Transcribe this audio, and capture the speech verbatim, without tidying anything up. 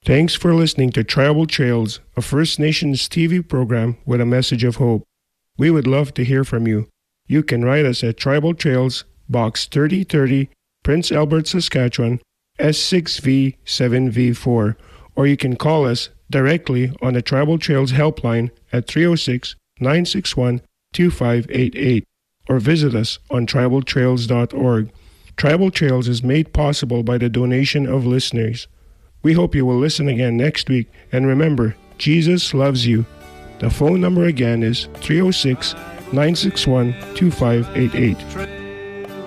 Thanks for listening to Tribal Trails, a First Nations T V program with a message of hope. We would love to hear from you. You can write us at Tribal Trails, Box thirty thirty, Prince Albert, Saskatchewan, S six V seven V four, or you can call us directly on the Tribal Trails helpline at three oh six, nine six one, two five eight eight, or visit us on tribal trails dot org. Tribal Trails is made possible by the donation of listeners. We hope you will listen again next week, and remember, Jesus loves you. The phone number again is three oh six, nine six one, two five eight eight.